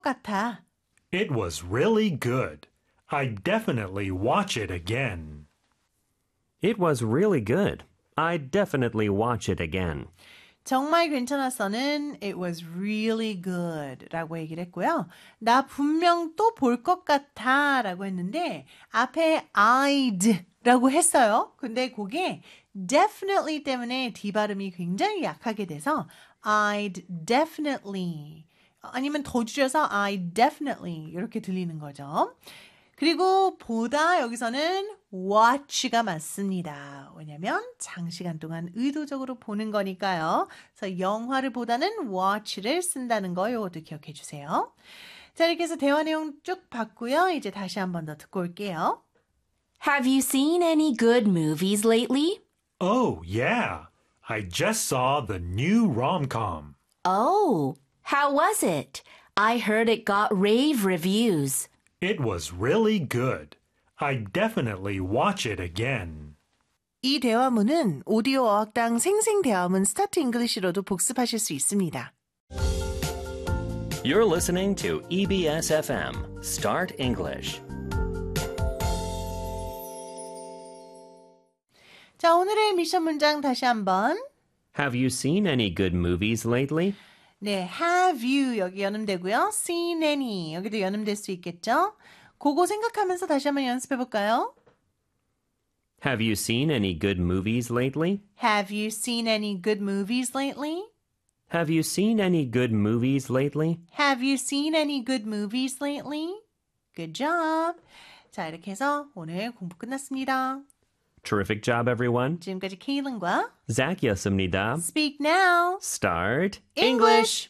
같아. It was really good. I'd definitely watch it again. It was really good. I'd definitely watch it again. 정말 괜찮았어는 It was really good 라고 얘기를 했고요. 나 분명 또 볼 것 같아 라고 했는데 앞에 I'd 라고 했어요. 근데 그게 definitely 때문에 D 발음이 굉장히 약하게 돼서 I'd definitely 아니면 더 줄여서 I definitely 이렇게 들리는 거죠. 그리고 보다 여기서는 watch가 맞습니다. 왜냐하면 장시간 동안 의도적으로 보는 거니까요. 그래서 영화를 보다는 watch를 쓴다는 거 이것도 기억해 주세요. 자, 이렇게 해서 대화 내용 쭉 봤고요. 이제 다시 한 번 더 듣고 올게요. Have you seen any good movies lately? Oh, yeah. I just saw the new rom-com. Oh, how was it? I heard it got rave reviews. It was really good. I'd definitely watch it again. 이 대화문은 오디오 어학당 생생 대화문 스타트 잉글리시로도 복습하실 수 있습니다. You're listening to EBS FM, Start English. 자, 오늘의 미션 문장 다시 한번. Have you seen any good movies lately? 네, have you 여기 연음되고요. seen any 여기도 연음될 수 있겠죠? 그거 생각하면서 다시 한번 연습해 볼까요? Have you seen any good movies lately? Have you seen any good movies lately? Have you seen any good movies lately? Have you seen any good movies lately? Good job. 자, 이렇게 해서 오늘 공부 끝났습니다. Terrific job, everyone. 지금까지 케일린과 Zach이었습니다. Speak Now Start English.